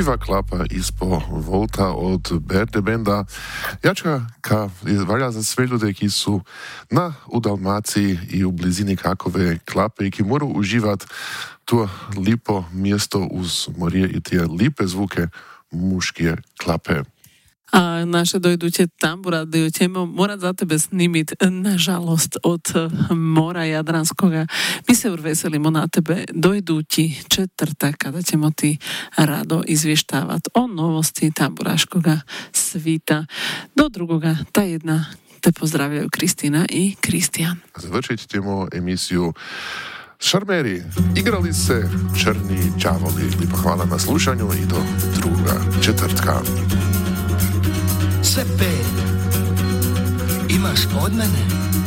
živa klapa ispo Volta od Berde Benda. Jačka ka valja za sve ljude, ki su u Dalmaciji i u blizini kakove klape i ki moru uživat to lipo mjesto uz morje i te lipe zvuke muške klape. A naše dojduće tambura ćemo morat za tebe snimit, nažalost, od mora Jadranskoga. Mi se veselimo na tebe dojdući četvrtak, kada ćemo ti rado izvještavat o novosti tamburaškoga svita. Do drugoga, ta jedna, te pozdravljaju Kristina i Kristijan. Završit ćemo emisiju Šarmeri. Igrali se Črni đavoli. Lipa hvala na slušanju i do drugoga četvrtka. Sve pet imaš od mene.